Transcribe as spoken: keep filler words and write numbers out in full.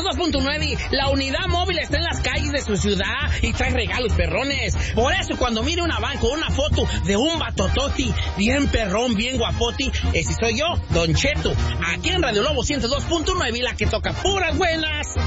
dos punto nueve, la unidad móvil está en las calles de su ciudad y trae regalos perrones. Por eso cuando mire una van con una foto de un batototi bien perrón, bien guapoti, ese soy yo, Don Cheto, aquí en Radio Lobo ciento dos punto nueve, la que toca puras buenas.